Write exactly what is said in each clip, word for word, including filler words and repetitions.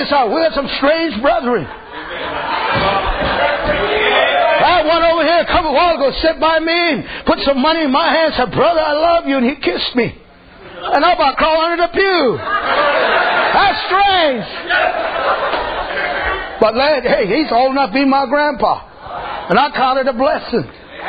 you something. We got some strange brethren. I went over here a couple of while ago, sit by me and put some money in my hand, said, brother, I love you, and he kissed me. And I about crawl under the pew. That's strange. But lad, hey, he's old enough to be my grandpa. And I count it a blessing.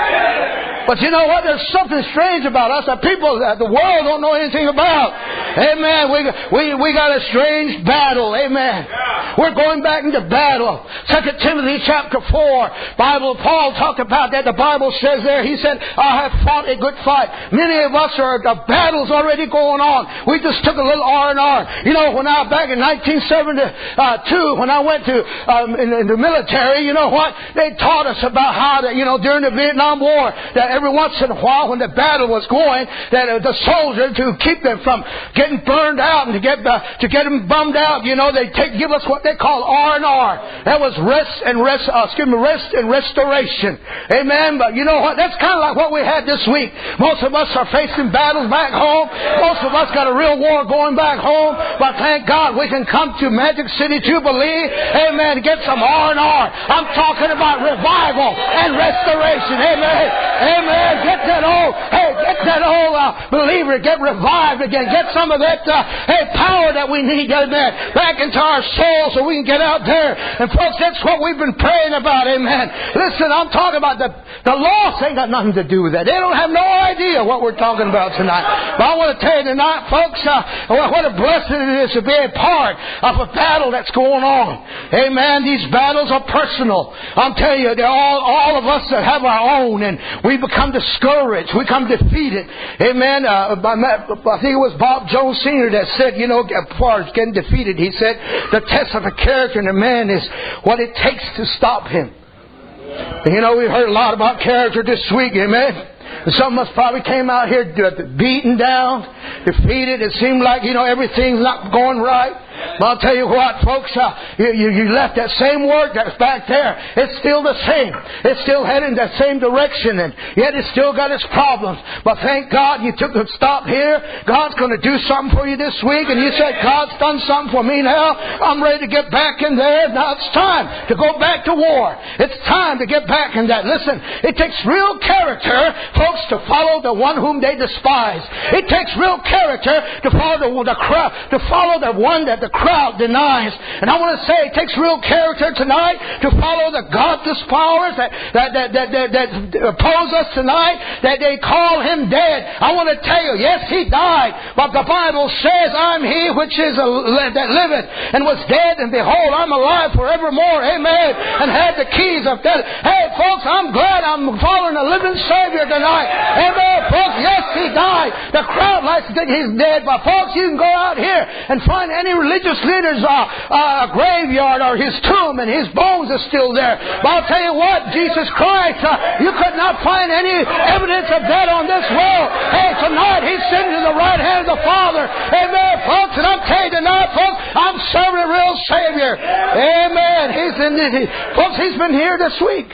But you know what? There's something strange about us that people, that the world don't know anything about. Amen. We, we, we got a strange battle. Amen. We're going back into battle. Second Timothy chapter four. Bible, Paul talked about that. The Bible says there, he said, I have fought a good fight. Many of us are, the battle's already going on. We just took a little R and R. You know, when I, back in nineteen seventy-two, when I went to, um, in, in the military, you know what? They taught us about how to, you know, during the Vietnam War, that every once in a while when the battle was going, that uh, the soldier, to keep them from getting burned out and to get uh, to get them bummed out, you know, they take give us what they call R and R. That was rest and rest, uh, excuse me, rest and restoration. Amen. But you know what? That's kind of like what we had this week. Most of us are facing battles back home. Most of us got a real war going back home. But thank God we can come to Magic City Jubilee. Amen. To get some R and R. I'm talking about revival and restoration. Amen. Amen. Get that old, hey, get that old uh, believer, get revived again. Get some of that, uh, hey, power that we need, amen, back into our soul so we can get out there. And folks, that's what we've been praying about, amen. Listen, I'm talking about the, the lost ain't got nothing to do with that. They don't have no idea what we're talking about tonight. But I want to tell you tonight, folks, uh, what a blessing it is to be a part of a battle that's going on. Amen. These battles are personal. I'm telling you, they're all, all of us that have our own, and we become discouraged. We become defeated. Amen. Uh, I think it was Bob Jones Senior that said, you know, as far as getting defeated, he said, the test of a character in a man is what it takes to stop him. And you know, we've heard a lot about character this week. Amen. Some of us probably came out here beaten down, defeated. It seemed like, you know, everything's not going right. But I'll tell you what, folks, uh, you, you, you left that same work that's back there. It's still the same. It's still heading that same direction, and yet it's still got its problems. But thank God you took a stop here. God's going to do something for you this week, and you said, God's done something for me now. I'm ready to get back in there. Now it's time to go back to war. It's time to get back in that. Listen, it takes real character, folks, to follow the one whom they despise. It takes real character to follow the, the crowd, to follow the one that the crowd denies. And I want to say it takes real character tonight to follow the godless powers that that, that, that, that, that oppose us tonight, that they call him dead. I want to tell you, yes, he died, but the Bible says, I'm he which is a, that liveth and was dead, and behold, I'm alive forevermore. Amen. And had the keys of death. Hey, folks, I'm glad I'm following a living Savior tonight. Amen. Folks, yes, he died. The crowd likes to think he's dead, but folks, you can go out here and find any religion religious leader's uh, uh, graveyard or his tomb, and his bones are still there. But I'll tell you what, Jesus Christ, uh, you could not find any evidence of that on this world. Hey, tonight he's sitting to the right hand of the Father. Amen, folks. And I'm telling you tonight, folks, I'm serving a real Savior. Amen. He's in the, he, folks, he's been here this week.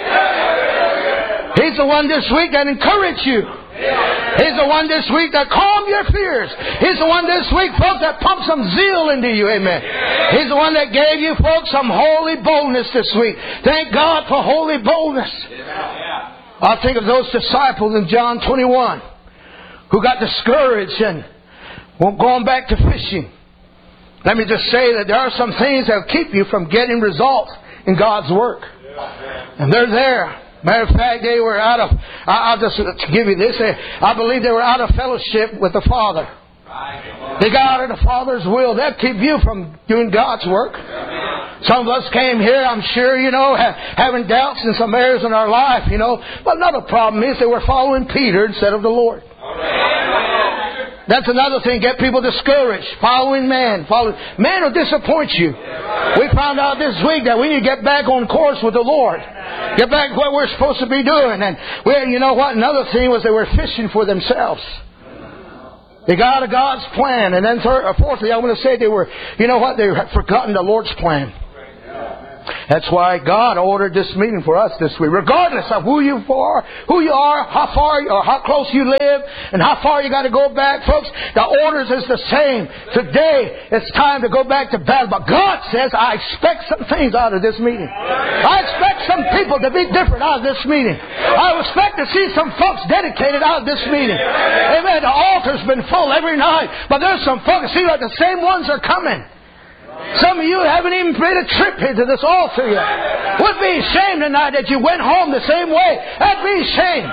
He's the one this week that encouraged you. He's the one this week that calmed your fears. He's the one this week, folks, that pumped some zeal into you. Amen. He's the one that gave you, folks, some holy boldness this week. Thank God for holy boldness. I think of those disciples in John twenty-one who got discouraged and were going back to fishing. Let me just say that there are some things that keep you from getting results in God's work. And they're there. Matter of fact, they were out of, I'll just give you this, I believe they were out of fellowship with the Father. They got out of the Father's will. That keep you from doing God's work. Some of us came here, I'm sure, you know, having doubts in some areas in our life, you know. But another problem is they were following Peter instead of the Lord. That's another thing, get people discouraged. Following man. Following, man will disappoint you. We found out this week that we need to get back on course with the Lord. Get back to what we're supposed to be doing. And we, you know what? Another thing was they were fishing for themselves. They got out of God's plan. And then third, or fourthly, I want to say they were, you know what? They had forgotten the Lord's plan. That's why God ordered this meeting for us this week. Regardless of who you are, who you are, how far or how close you live, and how far you got to go back, folks, the orders is the same. Today, it's time to go back to battle. But God says, I expect some things out of this meeting. I expect some people to be different out of this meeting. I expect to see some folks dedicated out of this meeting. Amen. The altar's been full every night, but there's some folks, it seems like the same ones are coming. Some of you haven't even made a trip here to this altar yet. Would be ashamed tonight that you went home the same way. That'd be shame.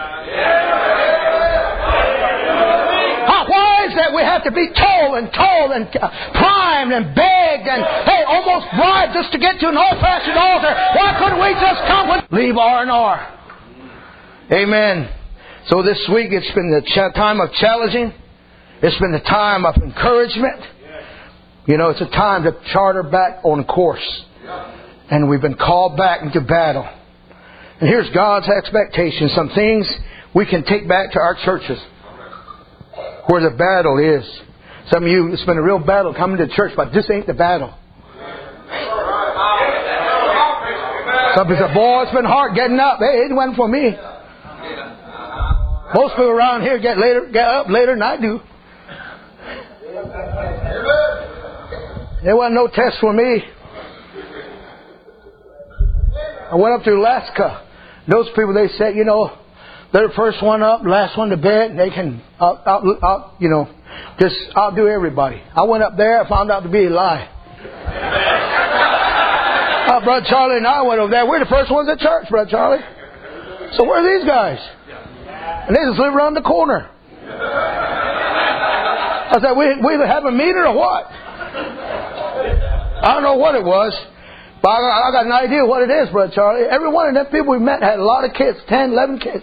Why is that we have to be told and told and primed and begged and, hey, almost bribed just to get to an old-fashioned altar? Why couldn't we just come with leave R and R? Amen. So this week it's been the ch- time of challenging. It's been the time of encouragement. You know, it's a time to charter back on course. And we've been called back into battle. And here's God's expectation. Some things we can take back to our churches where the battle is. Some of you, it's been a real battle coming to church, but this ain't the battle. Some people say, boy, it's been hard getting up. Hey, it wasn't for me. Most people around here get later, get up later than I do. There wasn't no test for me. I went up to Alaska. Those people, they said, you know, they're the first one up, last one to bed. They can, out, out, out, you know, just outdo everybody. I went up there, I found out to be a lie. uh, Brother Charlie and I went over there. We're the first ones at church, Brother Charlie. So where are these guys? And they just live around the corner. I said, we, we have a meter or what? I don't know what it was, but I got, I got an idea what it is, Brother Charlie. Every one of them people we met had a lot of kids, ten, eleven kids.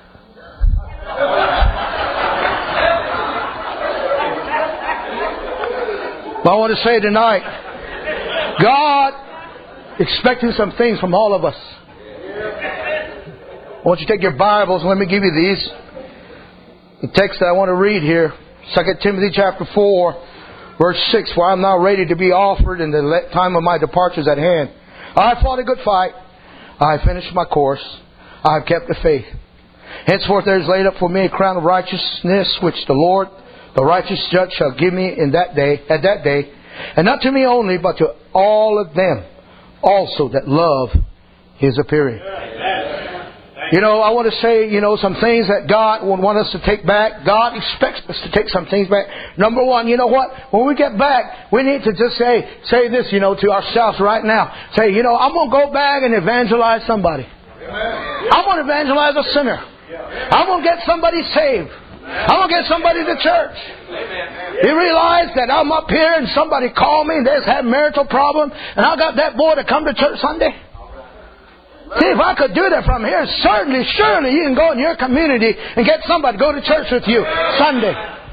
But I want to say tonight, God expecting some things from all of us. I want you to take your Bibles. Let me give you these. The text that I want to read here, Second Timothy chapter four. Verse six, for I am now ready to be offered, and the time of my departure is at hand. I have fought a good fight. I have finished my course. I have kept the faith. Henceforth there is laid up for me a crown of righteousness, which the Lord, the righteous judge, shall give me in that day, at that day, and not to me only, but to all of them also that love His appearing. You know, I want to say, you know, some things that God would want us to take back. God expects us to take some things back. Number one, you know what? When we get back, we need to just say, say this, you know, to ourselves right now. Say, you know, I'm going to go back and evangelize somebody. I'm going to evangelize a sinner. I'm going to get somebody saved. I'm going to get somebody to church. You realize that I'm up here and somebody called me and they just had a marital problem and I got that boy to come to church Sunday? See, if I could do that from here, certainly, surely you can go in your community and get somebody to go to church with you Sunday.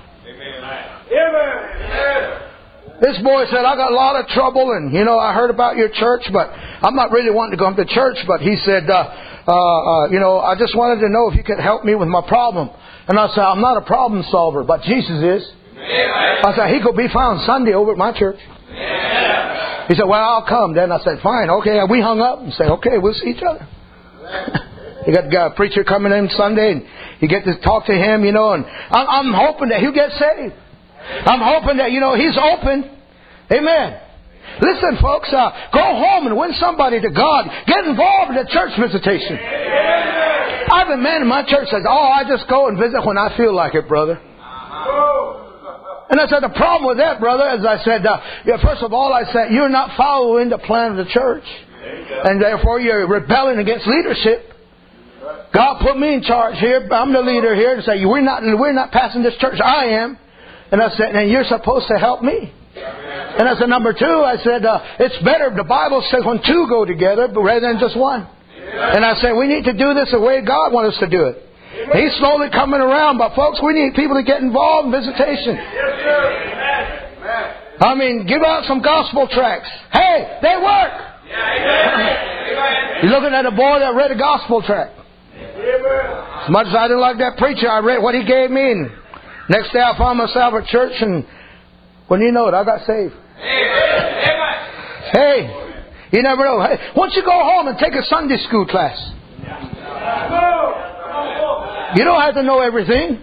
This boy said, I got a lot of trouble and, you know, I heard about your church, but I'm not really wanting to come to church. But he said, uh, uh, uh, you know, I just wanted to know if you could help me with my problem. And I said, I'm not a problem solver, but Jesus is. I said, he could be found Sunday over at my church. He said, well, I'll come. Then I said, fine, okay. And we hung up and said, okay, we'll see each other. You got a preacher coming in Sunday and you get to talk to him, you know, and I'm, I'm hoping that he'll get saved. I'm hoping that, you know, he's open. Amen. Listen, folks, uh, go home and win somebody to God. Get involved in a church visitation. I have a man in my church says, oh, I just go and visit when I feel like it, brother. And I said, the problem with that, brother, as I said, uh, yeah, first of all, I said, you're not following the plan of the church. And therefore, you're rebelling against leadership. God put me in charge here. I'm the leader here. And say, we're not, we're not passing this church. I am. And I said, and you're supposed to help me. And I said, number two, I said, uh, it's better, the Bible says, when two go together, but rather than just one. And I said, we need to do this the way God wants us to do it. He's slowly coming around, but folks, we need people to get involved in visitation. I mean, give out some gospel tracts. Hey, they work. You're looking at a boy that read a gospel tract. As much as I didn't like that preacher, I read what he gave me. And next day I found myself at church, and when you know it, I got saved. Hey, You never know. Hey, why don't you go home and take a Sunday school class? You don't have to know everything.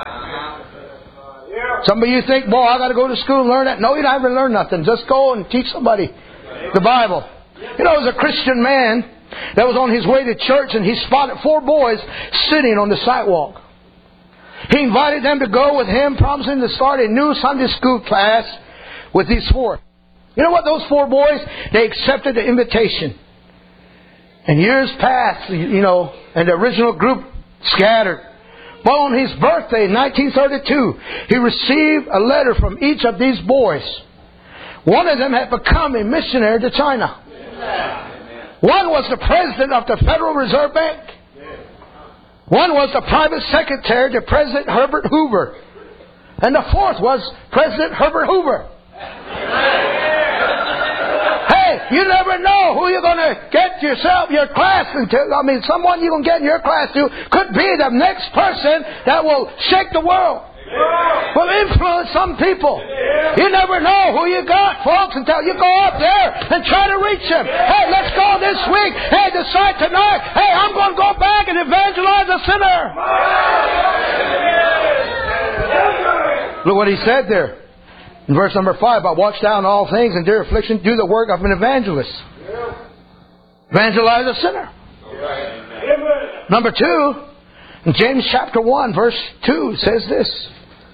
Some of you think, boy, I got to go to school and learn that. No, you don't have to learn nothing. Just go and teach somebody the Bible. You know, there was a Christian man that was on his way to church, and he spotted four boys sitting on the sidewalk. He invited them to go with him, promising to start a new Sunday school class with these four. You know what? Those four boys, they accepted the invitation. And years passed, you know, and the original group scattered. But on his birthday in nineteen thirty-two, he received a letter from each of these boys. One of them had become a missionary to China. One was the president of the Federal Reserve Bank. One was the private secretary to President Herbert Hoover. And the fourth was President Herbert Hoover. Hey, you never know who you're going to get yourself, your class into. I mean, someone you're going to get in your class to could be the next person that will shake the world. Will influence some people. You never know who you got, folks, until you go up there and try to reach them. Hey, let's go this week. Hey, decide tonight. Hey, I'm going to go back and evangelize a sinner. Look what he said there. In verse number five, I watch down all things and endure affliction, do the work of an evangelist. Evangelize a sinner. Number two, in James chapter one, verse two says this.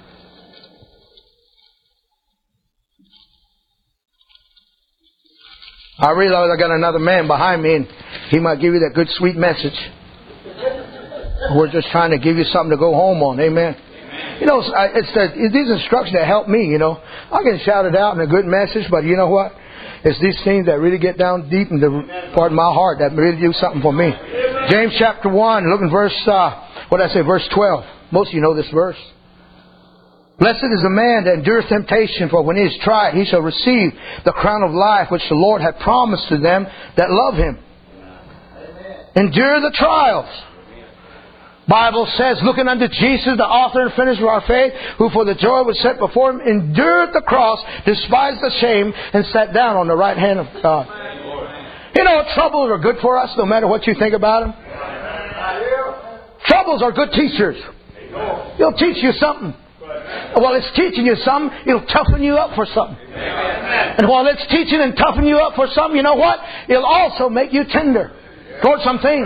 I realize I got another man behind me, and he might give you that good, sweet message. We're just trying to give you something to go home on. Amen. You know, it's the, it's these instructions that help me, you know. I can shout it out in a good message, but you know what? It's these things that really get down deep in the part of my heart that really do something for me. James chapter one, look in verse, uh, what did I say, verse twelve. Most of you know this verse. Blessed is the man that endureth temptation, for when he is tried, he shall receive the crown of life which the Lord hath promised to them that love him. Endure the trials. Bible says, looking unto Jesus, the author and finisher of our faith, who for the joy was set before him, endured the cross, despised the shame, and sat down on the right hand of God. You know, troubles are good for us, no matter what you think about them. Troubles are good teachers. It'll teach you something. While it's teaching you something, it'll toughen you up for something. And while it's teaching and toughening you up for something, you know what? It'll also make you tender towards some things.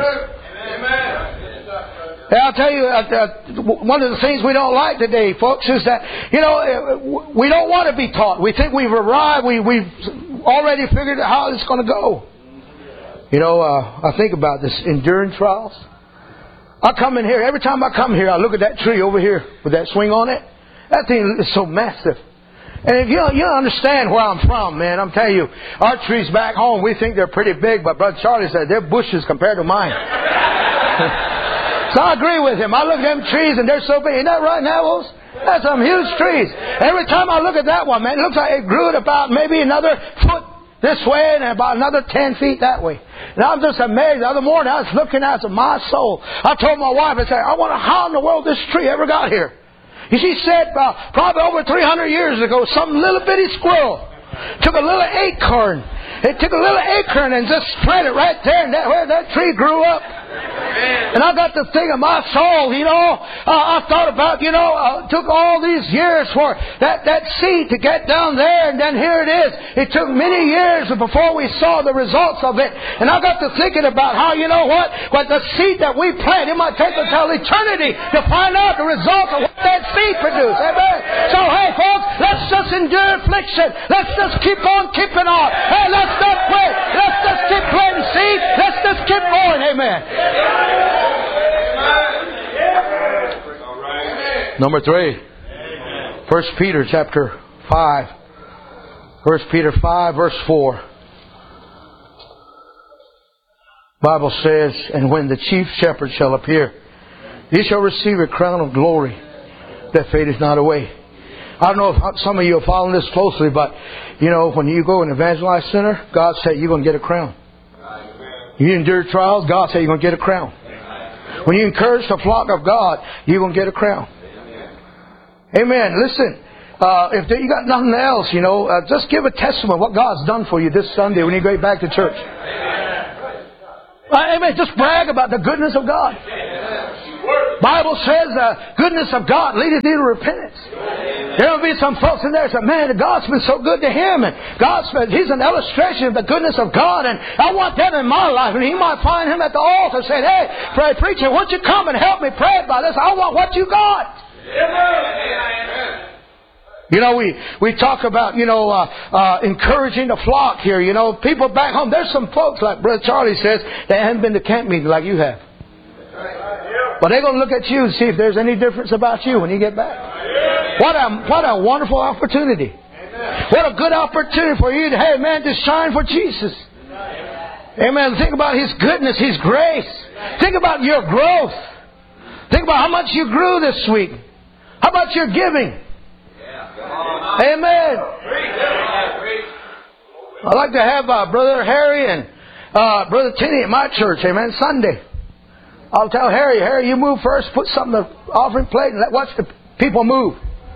And I'll tell you, uh, uh, one of the things we don't like today, folks, is that, you know, we don't want to be taught. We think we've arrived, we, we've already figured out how it's going to go. You know, uh, I think about this, enduring trials. I come in here, every time I come here, I look at that tree over here with that swing on it. That thing is so massive. And if you you don't understand where I'm from, man, I'm telling you, our trees back home, we think they're pretty big, but Brother Charlie said they're bushes compared to mine. So I agree with him. I look at them trees and they're so big. Isn't that right, Neville's? That's some huge trees. Every time I look at that one, man, it looks like it grew at about maybe another foot this way and about another ten feet that way. And I'm just amazed. The other morning I was looking at it, my soul. I told my wife, I said, I wonder how in the world this tree ever got here. And she said, uh, probably over three hundred years ago, some little bitty squirrel took a little acorn. It took a little acorn and just planted right there, and that, where that tree grew up. And I got to think of my soul, you know. Uh, I thought about, you know, uh, took all these years for that, that seed to get down there, and then here it is. It took many years before we saw the results of it. And I got to thinking about how, you know what, what the seed that we plant, it might take until eternity to find out the results of what that seed produced. Amen. So, hey, folks, let's just endure affliction. Let's just keep on keeping on. Hey, let's not quit. Let's just keep planting seed. Let's just keep going. Amen. Number three, First Peter chapter five. First Peter five, verse four. Bible says, and when the chief shepherd shall appear, he shall receive a crown of glory that fadeth not away. I don't know if some of you are following this closely, but you know, when you go and evangelize sinner, God said you're going to get a crown. You endure trials, God said you're going to get a crown. When you encourage the flock of God, you're going to get a crown. Amen. Listen, uh, if you got nothing else, you know, uh, just give a testimony of what God's done for you this Sunday when you go back to church. Uh, amen. Just brag about the goodness of God. Bible says the uh, goodness of God leadeth thee to repentance. There will be some folks in there that say, man, God's been so good to him. And God's been, he's an illustration of the goodness of God. And I want that in my life. And he might find him at the altar saying, hey, pray, preacher, won't you come and help me pray about this? I want what you got. You know, we, we talk about, you know, uh, uh, encouraging the flock here. You know, people back home. There's some folks, like Brother Charlie says, that haven't been to camp meeting like you have. But they're going to look at you and see if there's any difference about you when you get back. What a, what a wonderful opportunity. What a good opportunity for you to, hey, man, to shine for Jesus. Amen. Think about His goodness, His grace. Think about your growth. Think about how much you grew this week. How about your giving? Amen. I'd like to have uh, Brother Harry and uh, Brother Tinney at my church. Amen. Sunday. I'll tell Harry, Harry, you move first. Put something on the offering plate and let watch the people move.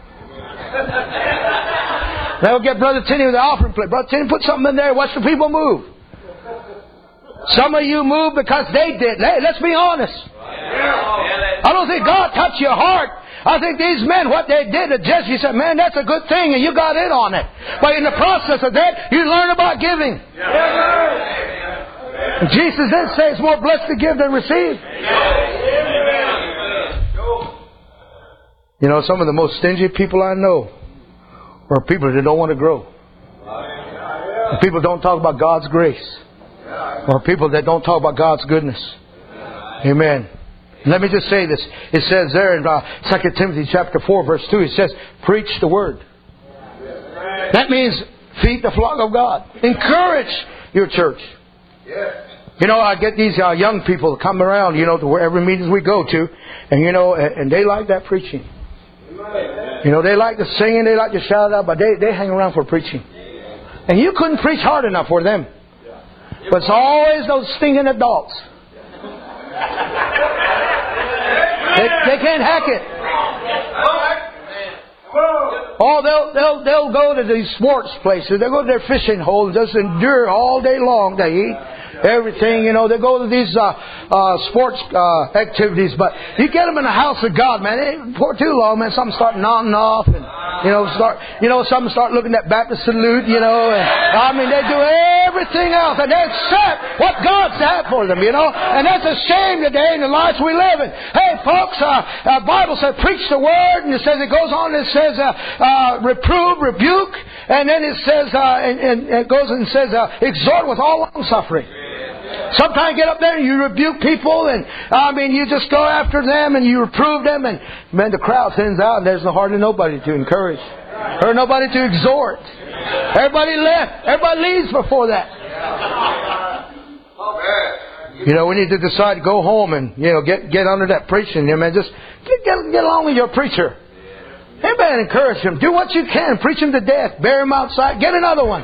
Then we'll get Brother Tinney with the offering plate. Brother Tinney, put something in there. Watch the people move. Some of you move because they did. Hey, let's be honest. I don't think God touched your heart. I think these men, what they did to Jesse, said, man, that's a good thing, and you got in on it. But in the process of that, you learn about giving. And Jesus did say it's more blessed to give than receive. You know, some of the most stingy people I know are people that don't want to grow. People don't talk about God's grace. Or people that don't talk about God's goodness. Amen. Let me just say this. It says there in uh, Second Timothy chapter four, verse two, it says, preach the word. That means feed the flock of God. Encourage your church. You know, I get these uh, young people come around, you know, to wherever meetings we go to, and you know, and, and they like that preaching. You know, they like the singing, they like to shout out, but they, they hang around for preaching. And you couldn't preach hard enough for them. But it's always those stinking adults. They, they can't hack it. Oh, they'll they'll they'll go to these sports places. They'll go to their fishing holes, just endure all day long. They eat everything, you know. They go to these uh, uh, sports uh, activities, but you get them in the house of God, man. They, for too long, man. Some start nodding off, and you know, start you know, some start looking at Baptist salute, you know. And, I mean, they do everything else, and they accept what God's had for them, you know. And that's a shame today in the lives we live in. Hey, folks, uh, uh, Bible says preach the word, and it says it goes on. It says uh, uh, reprove, rebuke, and then it says uh, and, and it goes and says uh, exhort with all long suffering. Sometimes you get up there and you rebuke people, and I mean, you just go after them and you reprove them, and man, the crowd thins out, and there's hardly nobody to encourage or nobody to exhort. Everybody left. Everybody leaves before that. You know, we need to decide to go home and you know get get under that preaching. You know, man, just get, get get along with your preacher. Everybody encourage him. Do what you can. Preach him to death. Bury him outside. Get another one.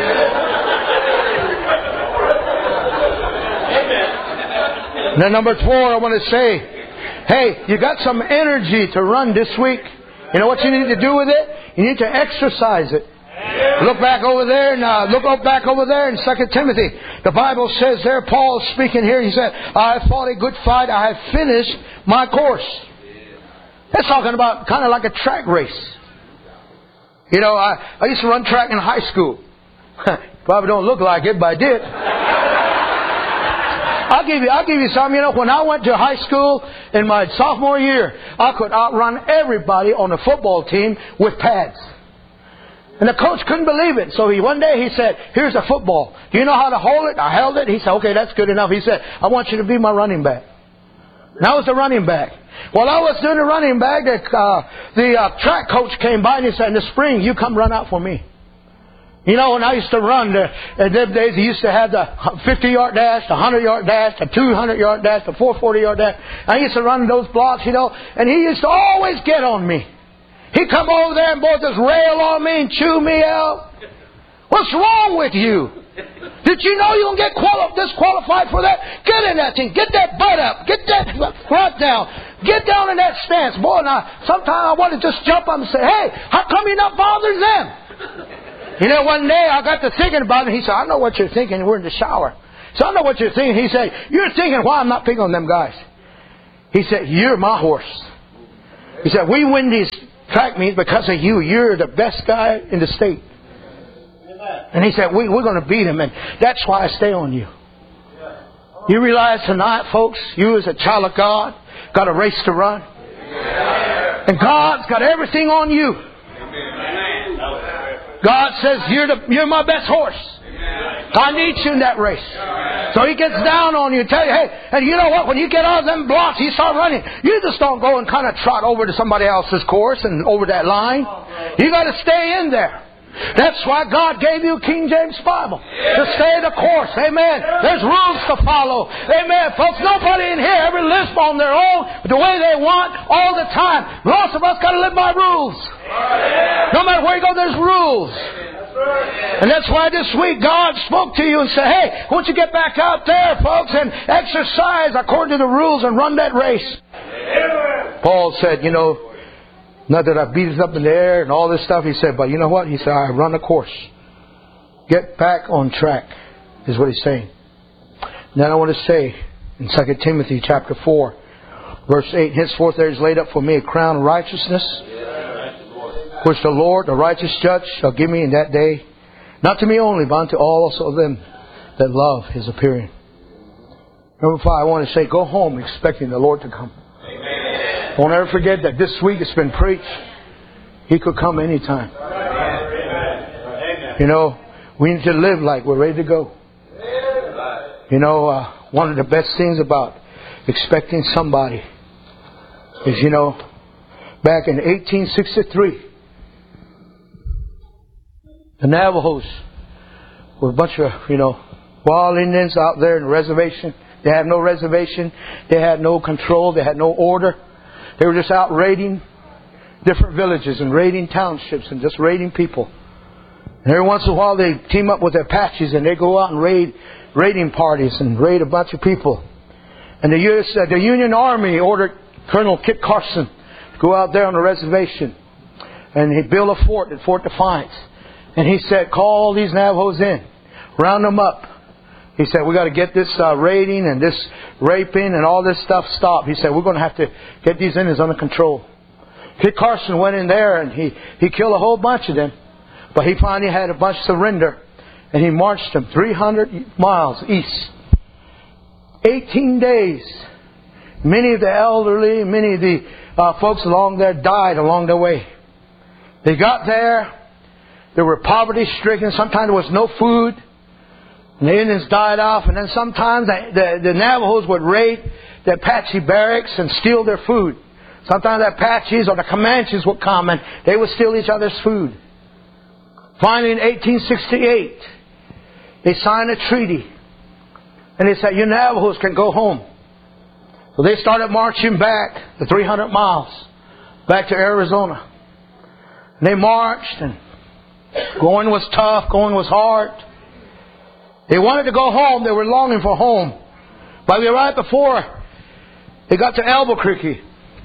Now, number four, I want to say, hey, you got some energy to run this week. You know what you need to do with it? You need to exercise it. Look back over there and uh, look up back over there in Second Timothy. The Bible says there, Paul speaking here, he said, I have fought a good fight. I have finished my course. That's talking about kind of like a track race. You know, I, I used to run track in high school. Probably don't look like it, but I did. I'll give you, I'll give you some. You know, when I went to high school in my sophomore year, I could outrun everybody on the football team with pads. And the coach couldn't believe it. So he one day he said, here's a football. Do you know how to hold it? I held it. He said, okay, that's good enough. He said, I want you to be my running back. And I was the running back. While I was doing the running back, the, uh, the uh, track coach came by and he said, in the spring, you come run out for me. You know, when I used to run, the, in them days, he used to have the fifty-yard dash, the hundred-yard dash, the two hundred-yard dash, the four forty-yard dash. I used to run those blocks, you know, and he used to always get on me. He'd come over there and both just rail on me and chew me out. What's wrong with you? Did you know you're going to get quali- disqualified for that? Get in that thing. Get that butt up. Get that front down. get down in that stance. Boy, now, sometimes I want to just jump up and say, hey, how come you're not bothering them? You know, one day I got to thinking about it. He said, I know what you're thinking. We're in the shower. So I know what you're thinking. He said, you're thinking why I'm not picking on them guys. He said, you're my horse. He said, we win these track meets because of you. You're the best guy in the state. And he said, we, we're going to beat him. And that's why I stay on you. You realize tonight, folks, you as a child of God got a race to run. And God's got everything on you. God says, you're, the, you're my best horse. I need you in that race. So He gets down on you and tell you, hey, and you know what? When you get out of them blocks, you start running. You just don't go and kind of trot over to somebody else's course and over that line. You got to stay in there. That's why God gave you King James Bible. To stay the course. Amen. There's rules to follow. Amen. Folks, nobody in here ever lives on their own the way they want all the time. Most of us got to live by rules. No matter where you go, there's rules. And that's why this week God spoke to you and said, hey, won't you get back out there, folks, and exercise according to the rules and run that race. Paul said, you know, not that I beat it up in the air and all this stuff. He said, but you know what? He said, I run a course. Get back on track, is what he's saying. Then I want to say in Second Timothy chapter four, verse eight, henceforth there is laid up for me a crown of righteousness, which the Lord, the righteous judge, shall give me in that day, not to me only, but unto all also them that love His appearing. Number five, I want to say, go home expecting the Lord to come. Amen. Don't ever forget that this week it's been preached. He could come anytime. Amen. You know, we need to live like we're ready to go. You know, uh, one of the best things about expecting somebody is, you know, back in eighteen sixty-three, the Navajos were a bunch of, you know, wild Indians out there in the reservation. They had no reservation. They had no control. They had no order. They were just out raiding different villages and raiding townships and just raiding people. And every once in a while they team up with their Apaches and they go out and raid raiding parties and raid a bunch of people. And the U S, uh, the Union Army ordered Colonel Kit Carson to go out there on the reservation. And he built a fort at Fort Defiance. And he said, call these Navajos in. Round them up. He said, we got to get this uh, raiding and this raping and all this stuff stopped. He said, we're going to have to get these Indians under control. Kit Carson went in there and he, he killed a whole bunch of them. But he finally had a bunch surrender. And he marched them three hundred miles east. eighteen days. Many of the elderly, many of the uh, folks along there died along the way. They got there. They were poverty stricken. Sometimes there was no food. And the Indians died off. And then sometimes the, the, the Navajos would raid the Apache barracks and steal their food. Sometimes the Apaches or the Comanches would come and they would steal each other's food. Finally in eighteen sixty-eight, they signed a treaty. And they said, you Navajos can go home. So they started marching back the three hundred miles back to Arizona. And they marched and going was tough, going was hard. They wanted to go home. They were longing for home. But right before they got to Albuquerque,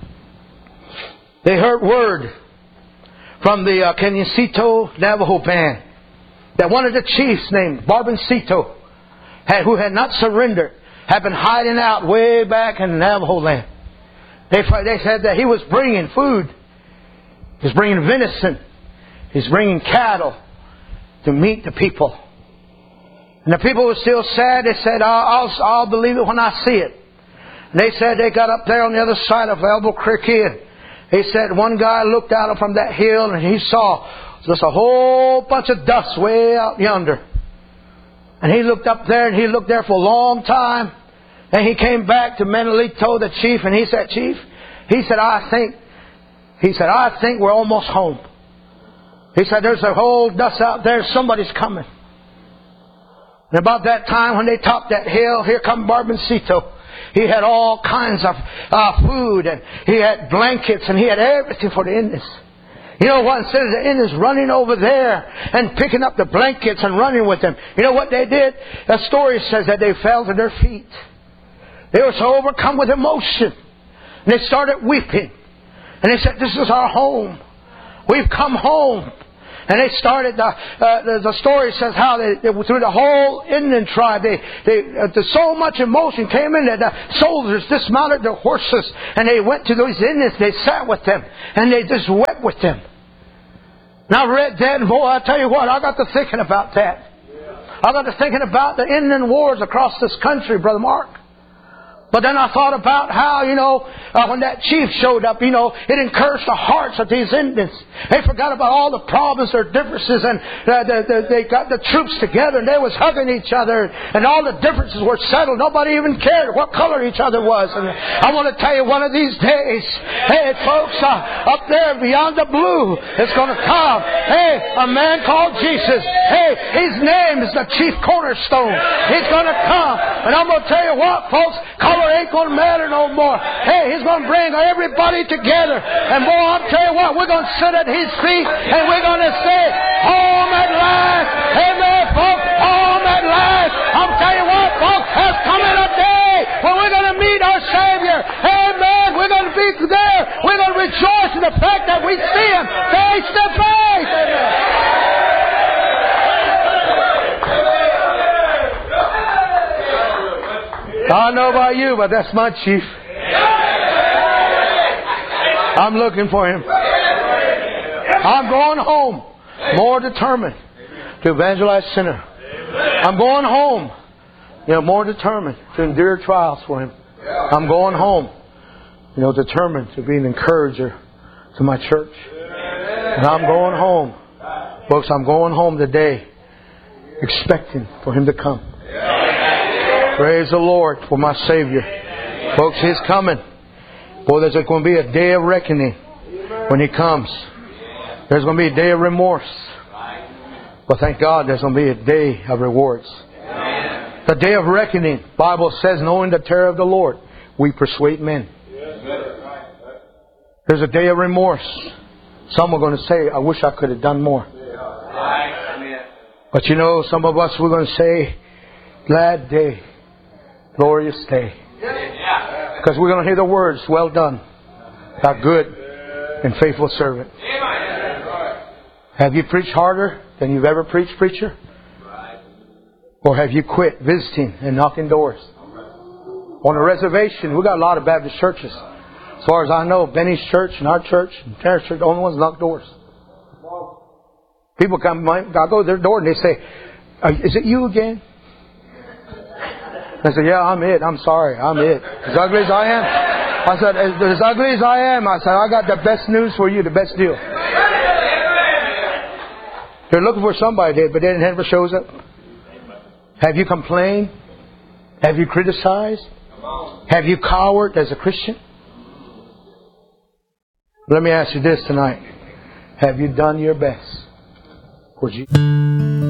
they heard word from the uh, Canyacito Navajo band that one of the chiefs named Barboncito, had, who had not surrendered, had been hiding out way back in Navajo land. They, they said that he was bringing food. He was bringing venison. He was bringing cattle to meet the people. And the people were still sad. They said, I'll, I'll, I'll believe it when I see it. And they said they got up there on the other side of Albuquerque. And they said one guy looked out from that hill and he saw just a whole bunch of dust way out yonder. And he looked up there and he looked there for a long time. And he came back to Menelito, the chief, and he said, Chief, he said, I think, he said, I think we're almost home. He said, there's a whole dust out there. Somebody's coming. And about that time when they topped that hill, here come Barboncito. He had all kinds of uh, food and he had blankets and he had everything for the Indians. You know what? Instead of the Indians running over there and picking up the blankets and running with them, you know what they did? The story says that they fell to their feet. They were so overcome with emotion And they started weeping. And they said, this is our home. We've come home. And they started, uh, uh, the, the story says how they, they through the whole Indian tribe, they, they, uh, the, so much emotion came in that the soldiers dismounted their horses and they went to those Indians. They sat with them and they just wept with them. And I read that, and boy, I tell you what, I got to thinking about that. I got to thinking about the Indian wars across this country, Brother Mark. But then I thought about how, you know, uh, when that chief showed up, you know, it encouraged the hearts of these Indians. They forgot about all the problems, their differences, and uh, the, the, they got the troops together and they was hugging each other, and all the differences were settled. Nobody even cared what color each other was. And I want to tell you, one of these days, hey, folks, uh, up there beyond the blue, it's going to come. Hey, a man called Jesus. Hey, his name is the chief cornerstone. He's going to come. And I'm going to tell you what, folks, color ain't going to matter no more. Hey, He's going to bring everybody together. And boy, I'll tell you what, we're going to sit at His feet and we're going to say, home at last. Amen, folks. Home at last. I'm telling you what, folks, there's coming a day when we're going to meet our Savior. Amen. We're going to be there. We're going to rejoice in the fact that we see Him face to face. Amen. I don't know about you, but that's my chief. I'm looking for him. I'm going home more determined to evangelize sinner. I'm going home, you know, more determined to endure trials for him. I'm going home, you know, determined to be an encourager to my church. And I'm going home. Folks, I'm going home today expecting for him to come. Praise the Lord for my Savior. Folks, He's coming. Boy, there's going to be a day of reckoning when He comes. There's going to be a day of remorse. But thank God there's going to be a day of rewards. The day of reckoning, Bible says, knowing the terror of the Lord, we persuade men. There's a day of remorse. Some are going to say, I wish I could have done more. But you know, some of us, we're going to say, glad day. Glorious day. Because we're going to hear the words, well done, thou good and faithful servant. Have you preached harder than you've ever preached, preacher? Or have you quit visiting and knocking doors? On a reservation, we got a lot of Baptist churches. As far as I know, Benny's church and our church and Terrence's church, the only ones knock doors. People come, I go to their door and they say, is it you again? I said, yeah, I'm it. I'm sorry. I'm it. As ugly as I am. I said, as, as ugly as I am, I said, I got the best news for you, the best deal. They're looking for somebody, but they never shows up. Have you complained? Have you criticized? Have you cowered as a Christian? Let me ask you this tonight. Have you done your best? Would you?